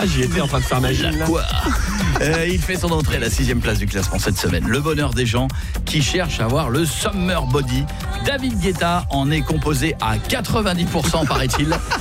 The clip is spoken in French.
Ah, j'y étais en train de faire ma gym, là. Quoi Il fait son entrée à la 6e place du classement cette semaine. Le bonheur des gens qui cherchent à avoir le summer body. David Guetta en est composé à 90%, paraît-il.